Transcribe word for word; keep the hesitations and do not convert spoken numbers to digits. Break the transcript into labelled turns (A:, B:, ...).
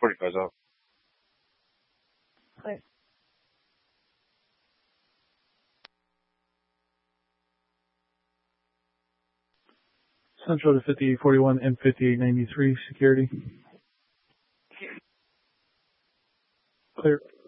A: forty-five's off.
B: Clear.
C: Central to fifty-eight forty-one and fifty-eight ninety-three, security. Clear.